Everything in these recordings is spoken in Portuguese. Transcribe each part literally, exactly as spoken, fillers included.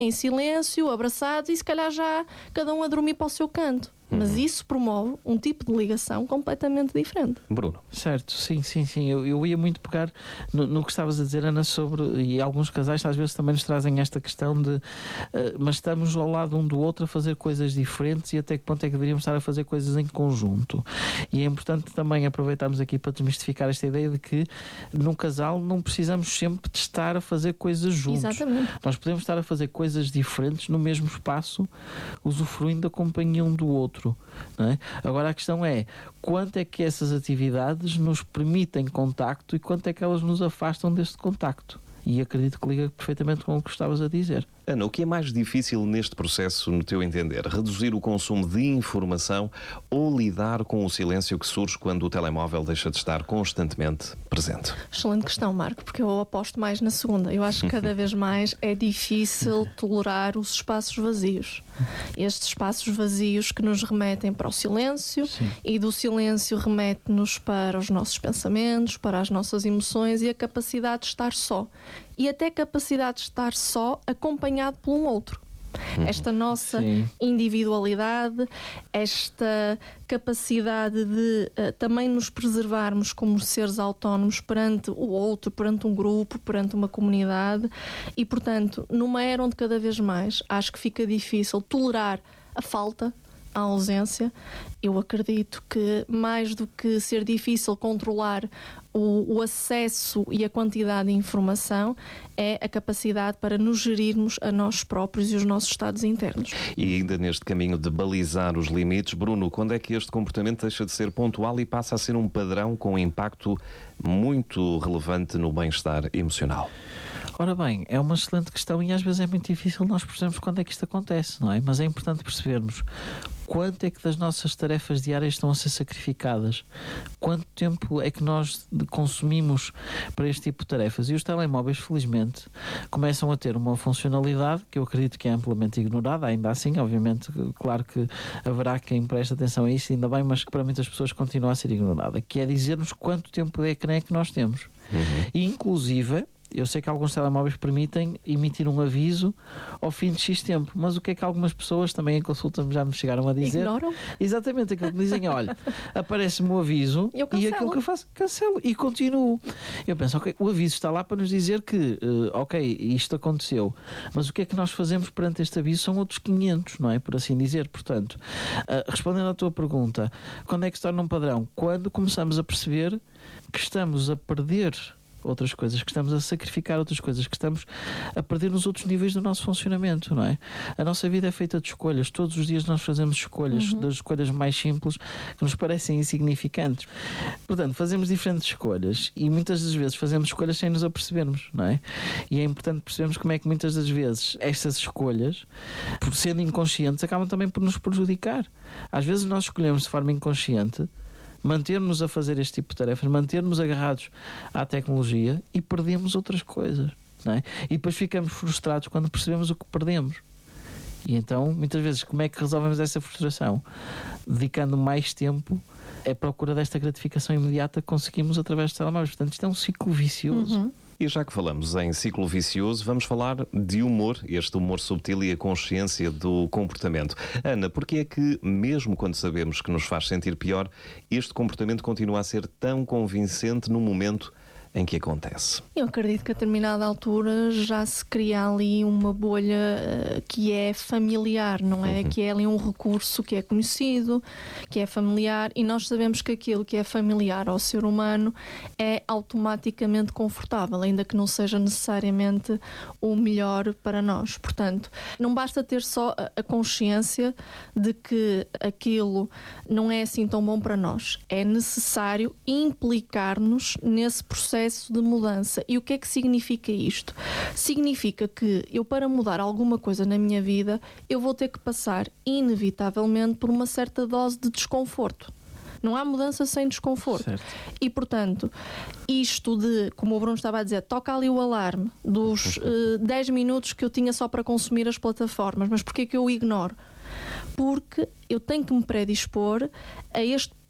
em silêncio, abraçados e se calhar já cada um a dormir para o seu canto. Mas isso promove um tipo de ligação completamente diferente. Bruno. Certo, sim, sim, sim. Eu, eu ia muito pegar no, no que estavas a dizer, Ana, sobre, e alguns casais às vezes também nos trazem esta questão de, uh, mas estamos ao lado um do outro a fazer coisas diferentes e até que ponto é que deveríamos estar a fazer coisas em conjunto. E é importante também aproveitarmos aqui para desmistificar esta ideia de que num casal não precisamos sempre de estar a fazer coisas juntos. Exatamente. Nós podemos estar a fazer coisas diferentes no mesmo espaço, usufruindo da companhia um do outro. Não é? Agora a questão é quanto é que essas atividades nos permitem contacto e quanto é que elas nos afastam deste contacto. E acredito que liga perfeitamente com o que estavas a dizer. Ana, o que é mais difícil neste processo, no teu entender? Reduzir o consumo de informação ou lidar com o silêncio que surge quando o telemóvel deixa de estar constantemente presente? Excelente questão, Marco, porque eu aposto mais na segunda. Eu acho que cada vez mais é difícil tolerar os espaços vazios. Estes espaços vazios que nos remetem para o silêncio. Sim. E do silêncio remete-nos para os nossos pensamentos, para as nossas emoções e a capacidade de estar só. E até a capacidade de estar só acompanhado por um outro. Hum, esta nossa sim. individualidade, esta capacidade de uh, também nos preservarmos como seres autónomos perante o outro, perante um grupo, perante uma comunidade e, portanto, numa era onde cada vez mais acho que fica difícil tolerar a falta, a ausência, eu acredito que mais do que ser difícil controlar o, o acesso e a quantidade de informação é a capacidade para nos gerirmos a nós próprios e os nossos estados internos. E ainda neste caminho de balizar os limites, Bruno, quando é que este comportamento deixa de ser pontual e passa a ser um padrão com impacto muito relevante no bem-estar emocional? Ora bem, é uma excelente questão e às vezes é muito difícil nós percebermos quando é que isto acontece, não é? Mas é importante percebermos quanto é que das nossas tarefas diárias estão a ser sacrificadas, quanto tempo é que nós consumimos para este tipo de tarefas. E os telemóveis, felizmente, começam a ter uma funcionalidade que eu acredito que é amplamente ignorada, ainda assim, obviamente, claro que haverá quem preste atenção a isso, ainda bem, mas que para muitas pessoas continua a ser ignorada, que é dizer-nos quanto tempo de ecrã é que nós temos. Uhum. E, inclusive, eu sei que alguns telemóveis permitem emitir um aviso ao fim de X tempo, mas o que é que algumas pessoas também em consulta já me chegaram a dizer? Ignoram? Exatamente, aquilo que dizem, olha, aparece-me o aviso e aquilo que eu faço, cancelo e continuo. Eu penso, ok, o aviso está lá para nos dizer que, uh, ok, isto aconteceu, mas o que é que nós fazemos perante este aviso são outros quinhentos, não é? Por assim dizer. Portanto, uh, respondendo à tua pergunta, quando é que se torna um padrão? Quando começamos a perceber que estamos a perder outras coisas, que estamos a sacrificar outras coisas, que estamos a perder nos outros níveis do nosso funcionamento, não é? A nossa vida é feita de escolhas, todos os dias nós fazemos escolhas, uhum. das escolhas mais simples que nos parecem insignificantes. Portanto, fazemos diferentes escolhas e muitas das vezes fazemos escolhas sem nos apercebermos, não é? E é importante percebermos como é que muitas das vezes estas escolhas, por sendo inconscientes, acabam também por nos prejudicar. Às vezes nós escolhemos de forma inconsciente manter-nos a fazer este tipo de tarefas, manter-nos agarrados à tecnologia e perdemos outras coisas, não é? E depois ficamos frustrados quando percebemos o que perdemos. E então, muitas vezes, como é que resolvemos essa frustração? Dedicando mais tempo à procura desta gratificação imediata que conseguimos através dos telemóveis. Portanto, isto é um ciclo vicioso. Uhum. E já que falamos em ciclo vicioso, vamos falar de humor, este humor subtil e a consciência do comportamento. Ana, porquê é que, mesmo quando sabemos que nos faz sentir pior, este comportamento continua a ser tão convincente no momento em que acontece? Eu acredito que a determinada altura já se cria ali uma bolha uh, que é familiar, não é? Uhum. Que é ali um recurso que é conhecido, que é familiar, e nós sabemos que aquilo que é familiar ao ser humano é automaticamente confortável, ainda que não seja necessariamente o melhor para nós. Portanto, não basta ter só a, a consciência de que aquilo não é assim tão bom para nós. É necessário implicar-nos nesse processo de mudança. E o que é que significa isto? Significa que eu, para mudar alguma coisa na minha vida, eu vou ter que passar inevitavelmente por uma certa dose de desconforto. Não há mudança sem desconforto. Certo. E, portanto, isto de, como o Bruno estava a dizer, toca ali o alarme dos uh, dez minutos que eu tinha só para consumir as plataformas, mas porquê que eu o ignoro? Porque eu tenho que me predispor a este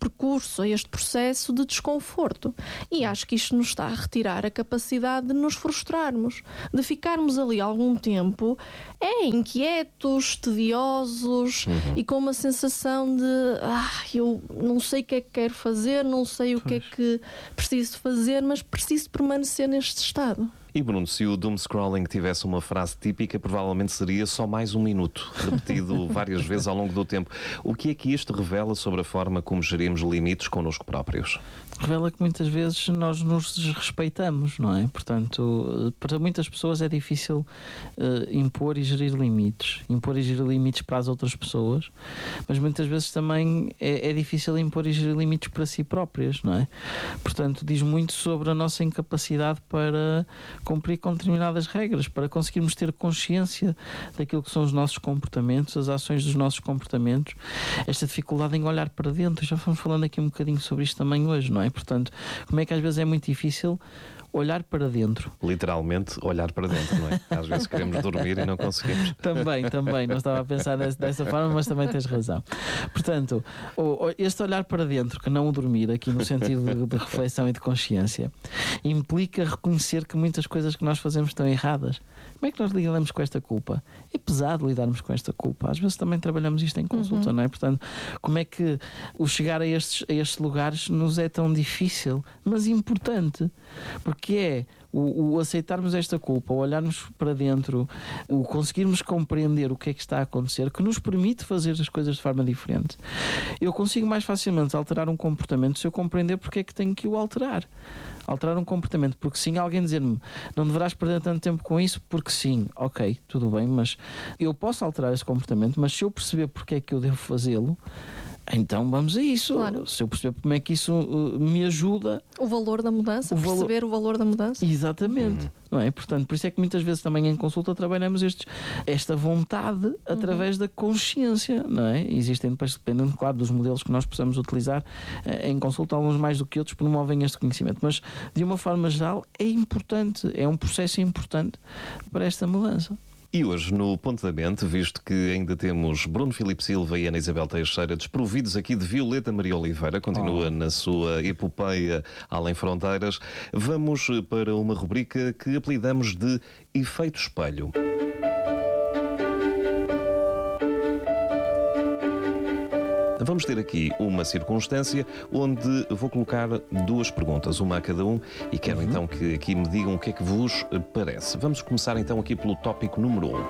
percurso, a este processo de desconforto. E acho que isto nos está a retirar a capacidade de nos frustrarmos, de ficarmos ali algum tempo é, inquietos, tediosos uhum. e com uma sensação de ah, eu não sei o que é que quero fazer, não sei o pois. que é que preciso fazer, mas preciso permanecer neste estado. E Bruno, se o doom scrolling tivesse uma frase típica, provavelmente seria só mais um minuto, repetido várias vezes ao longo do tempo. O que é que isto revela sobre a forma como gerimos limites connosco próprios? Revela que muitas vezes nós nos desrespeitamos, não é? Portanto, para muitas pessoas é difícil uh, impor e gerir limites. Impor e gerir limites para as outras pessoas, mas muitas vezes também é, é difícil impor e gerir limites para si próprias, não é? Portanto, diz muito sobre a nossa incapacidade para cumprir com determinadas regras, para conseguirmos ter consciência daquilo que são os nossos comportamentos, as ações dos nossos comportamentos, esta dificuldade em olhar para dentro. Já fomos falando aqui um bocadinho sobre isto também hoje, não é? Portanto, como é que às vezes é muito difícil olhar para dentro. Literalmente, olhar para dentro, não é? Às vezes queremos dormir e não conseguimos. Também, também. Não estava a pensar dessa forma, mas também tens razão. Portanto, este olhar para dentro, que não o dormir, aqui no sentido de, de reflexão e de consciência, implica reconhecer que muitas coisas que nós fazemos estão erradas. Como é que nós lidamos com esta culpa? É pesado lidarmos com esta culpa. Às vezes também trabalhamos isto em consulta, uhum. não é? Portanto, como é que o chegar a estes, a estes lugares nos é tão difícil, mas importante? Porque que é o, o aceitarmos esta culpa, o olharmos para dentro, o conseguirmos compreender o que é que está a acontecer, que nos permite fazer as coisas de forma diferente. Eu consigo mais facilmente alterar um comportamento se eu compreender porque é que tenho que o alterar. Alterar um comportamento, porque sim, alguém dizer-me não deverás perder tanto tempo com isso, porque sim, ok, tudo bem, mas eu posso alterar esse comportamento, mas se eu perceber porque é que eu devo fazê-lo, então vamos a isso. Claro. Se eu perceber como é que isso uh, me ajuda. O valor da mudança, o perceber valor... o valor da mudança. Exatamente. Uhum. Não é? Portanto, por isso é que muitas vezes também em consulta trabalhamos estes, esta vontade uhum. através da consciência, não é? Existem, depois, dependendo, claro, dos modelos que nós possamos utilizar, em consulta, alguns mais do que outros promovem este conhecimento. Mas, de uma forma geral, é importante, é um processo importante para esta mudança. E hoje, no Ponto da Mente, visto que ainda temos Bruno Filipe Silva e Ana Isabel Teixeira desprovidos aqui de Violeta Maria Oliveira, continua oh. na sua epopeia Além Fronteiras, vamos para uma rubrica que apelidamos de Efeito Espelho. Vamos ter aqui uma circunstância onde vou colocar duas perguntas, uma a cada um, e quero uhum. então que aqui me digam o que é que vos parece. Vamos começar então aqui pelo tópico número um.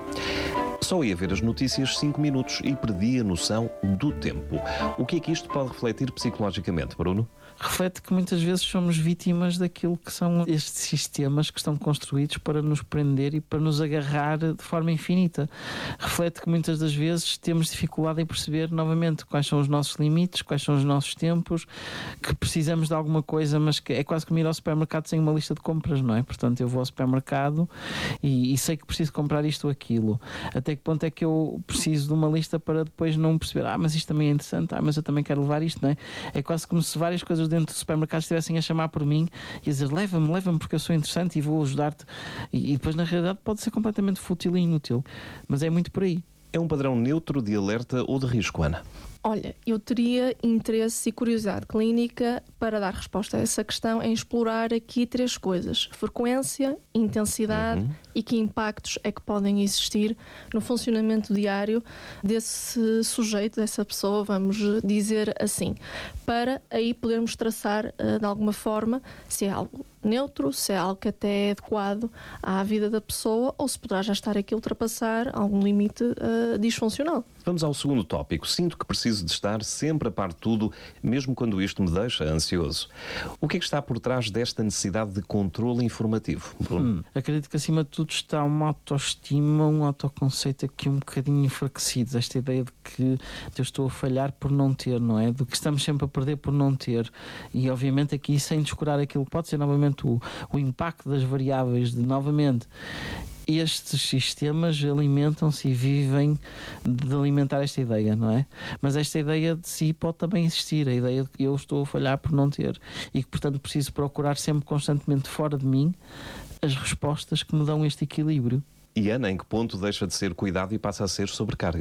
Só ia ver as notícias cinco minutos e perdi a noção do tempo. O que é que isto pode refletir psicologicamente, Bruno? Reflete que muitas vezes somos vítimas daquilo que são estes sistemas que estão construídos para nos prender e para nos agarrar de forma infinita. Reflete que muitas das vezes temos dificuldade em perceber novamente quais são os nossos limites, quais são os nossos tempos, que precisamos de alguma coisa, mas que é quase como ir ao supermercado sem uma lista de compras, não é? Portanto, eu vou ao supermercado e, e sei que preciso comprar isto ou aquilo. Até que ponto é que eu preciso de uma lista para depois não perceber, ah, mas isto também é interessante, ah, mas eu também quero levar isto, não é? É quase como se várias coisas dentro do supermercado estivessem a chamar por mim e a dizer leva-me, leva-me porque eu sou interessante e vou ajudar-te, e, e depois na realidade pode ser completamente fútil e inútil, mas é muito por aí. É um padrão neutro de alerta ou de risco, Ana? Olha, eu teria interesse e curiosidade clínica para dar resposta a essa questão em explorar aqui três coisas: frequência, intensidade uhum. e que impactos é que podem existir no funcionamento diário desse sujeito, dessa pessoa, vamos dizer assim, para aí podermos traçar de alguma forma se é algo neutro, se é algo que até é adequado à vida da pessoa ou se poderá já estar aqui a ultrapassar algum limite uh, disfuncional. Vamos ao segundo tópico. Sinto que preciso de estar sempre a par de tudo, mesmo quando isto me deixa ansioso. O que é que está por trás desta necessidade de controle informativo? Hum, acredito que acima de tudo está uma autoestima, um autoconceito aqui um bocadinho enfraquecido. Esta ideia de que eu estou a falhar por não ter, não é? De que estamos sempre a perder por não ter. E obviamente aqui sem descurar aquilo que pode ser novamente o, o impacto das variáveis de novamente estes sistemas alimentam-se e vivem de alimentar esta ideia, não é? Mas esta ideia de si pode também existir, a ideia de que eu estou a falhar por não ter e que, portanto, preciso procurar sempre constantemente fora de mim as respostas que me dão este equilíbrio. E Ana, em que ponto deixa de ser cuidado e passa a ser sobrecarga?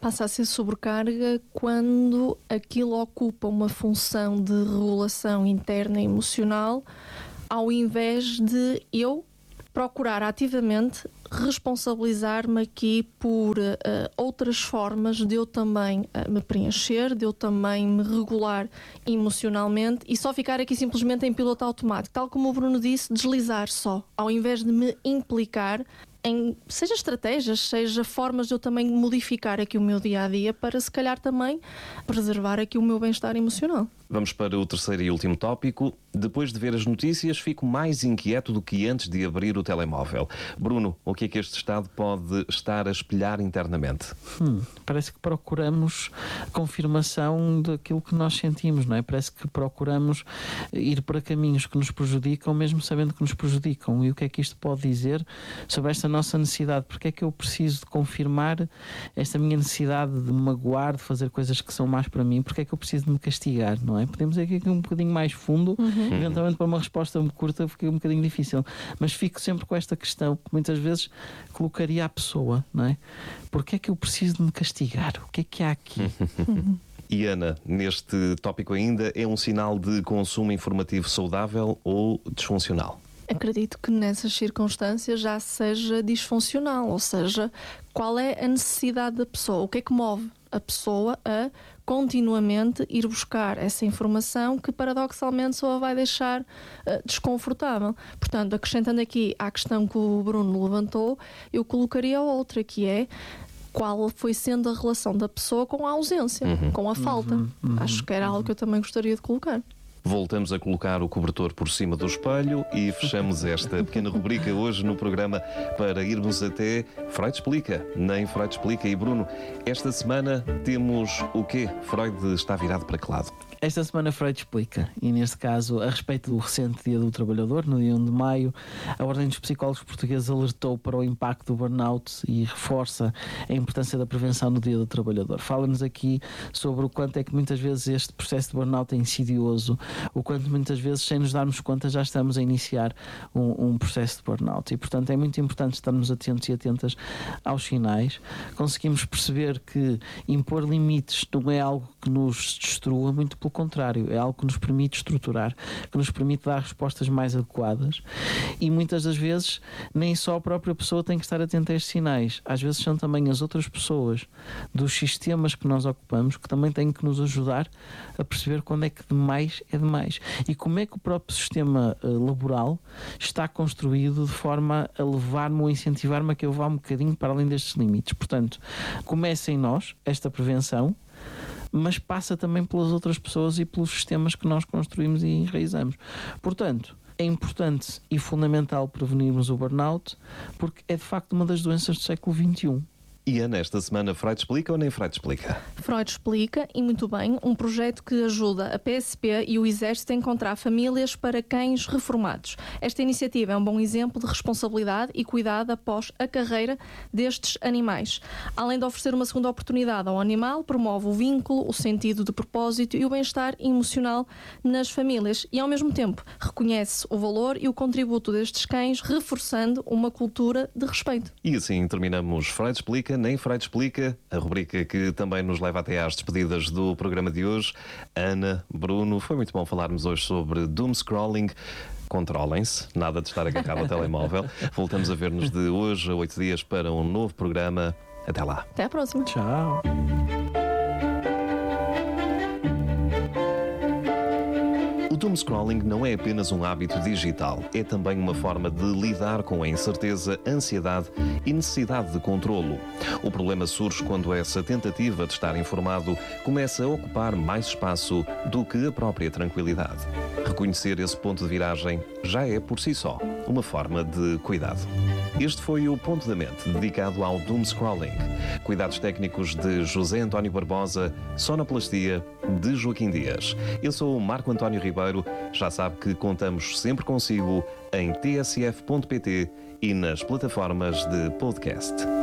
Passa a ser sobrecarga quando aquilo ocupa uma função de regulação interna e emocional, ao invés de eu procurar ativamente responsabilizar-me aqui por uh, outras formas de eu também uh, me preencher, de eu também me regular emocionalmente e só ficar aqui simplesmente em piloto automático. Tal como o Bruno disse, deslizar só, ao invés de me implicar em, seja estratégias, seja formas de eu também modificar aqui o meu dia-a-dia para se calhar também preservar aqui o meu bem-estar emocional. Vamos para o terceiro e último tópico. Depois de ver as notícias, fico mais inquieto do que antes de abrir o telemóvel. Bruno, o que é que este estado pode estar a espelhar internamente? Hum, parece que procuramos confirmação daquilo que nós sentimos, não é? Parece que procuramos ir para caminhos que nos prejudicam, mesmo sabendo que nos prejudicam. E o que é que isto pode dizer sobre esta nossa necessidade? Porque é que eu preciso de confirmar esta minha necessidade de me magoar, de fazer coisas que são más para mim? Porque é que eu preciso de me castigar, não é? Podemos ir aqui um bocadinho mais fundo, uhum. Eventualmente para uma resposta curta fica um bocadinho difícil, mas fico sempre com esta questão que muitas vezes colocaria à pessoa, não é? Porque é que eu preciso de me castigar? O que é que há aqui? Uhum. E Ana, neste tópico ainda, é um sinal de consumo informativo saudável ou disfuncional? Acredito que nessas circunstâncias já seja disfuncional, ou seja, qual é a necessidade da pessoa? O que é que move a pessoa a continuamente ir buscar essa informação que paradoxalmente só a vai deixar uh, desconfortável? Portanto, acrescentando aqui à questão que o Bruno levantou, eu colocaria outra, que é qual foi sendo a relação da pessoa com a ausência, uhum. com a falta. Uhum. Uhum. Acho que era algo que eu também gostaria de colocar. Voltamos a colocar o cobertor por cima do espelho e fechamos esta pequena rubrica hoje no programa para irmos até Freud Explica, nem Freud Explica. E Bruno, esta semana temos o quê? Freud está virado para que lado? Esta semana Freud Explica, e neste caso a respeito do recente Dia do Trabalhador, no dia um de maio, a Ordem dos Psicólogos Portugueses alertou para o impacto do burnout e reforça a importância da prevenção no Dia do Trabalhador. Fala-nos aqui sobre o quanto é que muitas vezes este processo de burnout é insidioso, o quanto muitas vezes, sem nos darmos conta, já estamos a iniciar um, um processo de burnout. E, portanto, é muito importante estarmos atentos e atentas aos sinais. Conseguimos perceber que impor limites não é algo que nos destrua, muito pelo contrário, é algo que nos permite estruturar, que nos permite dar respostas mais adequadas. E muitas das vezes nem só a própria pessoa tem que estar atenta a estes sinais. Às vezes são também as outras pessoas dos sistemas que nós ocupamos que também têm que nos ajudar a perceber quando é que demais é demais. E como é que o próprio sistema uh, laboral está construído de forma a levar-me ou incentivar-me a que eu vá um bocadinho para além destes limites. Portanto, começa em nós esta prevenção, mas passa também pelas outras pessoas e pelos sistemas que nós construímos e enraizamos. Portanto, é importante e fundamental prevenirmos o burnout, porque é de facto uma das doenças do século vinte e um. E Ana, esta semana Freud Explica ou nem Freud Explica? Freud Explica, e muito bem, um projeto que ajuda a P S P e o Exército a encontrar famílias para cães reformados. Esta iniciativa é um bom exemplo de responsabilidade e cuidado após a carreira destes animais. Além de oferecer uma segunda oportunidade ao animal, promove o vínculo, o sentido de propósito e o bem-estar emocional nas famílias e, ao mesmo tempo, reconhece o valor e o contributo destes cães, reforçando uma cultura de respeito. E assim terminamos Freud Explica, nem Freud Explica, a rubrica que também nos leva até às despedidas do programa de hoje. Ana, Bruno, foi muito bom falarmos hoje sobre doom scrolling. Controlem-se, nada de estar agarrado ao telemóvel. Voltamos a ver-nos de hoje a oito dias para um novo programa. Até lá. Até à próxima. Tchau. O doomscrolling não é apenas um hábito digital, é também uma forma de lidar com a incerteza, ansiedade e necessidade de controlo. O problema surge quando essa tentativa de estar informado começa a ocupar mais espaço do que a própria tranquilidade. Reconhecer esse ponto de viragem já é, por si só, uma forma de cuidado. Este foi o Ponto da Mente, dedicado ao doomscrolling. Cuidados técnicos de José António Barbosa, sonoplastia de Joaquim Dias. Eu sou o Marco António Ribeiro. Já sabe que contamos sempre consigo em t s f ponto p t e nas plataformas de podcast.